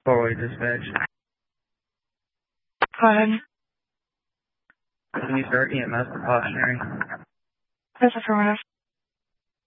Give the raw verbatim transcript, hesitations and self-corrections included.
Four-way dispatch. Go ahead. Can you start E M S precautionary? That's affirmative.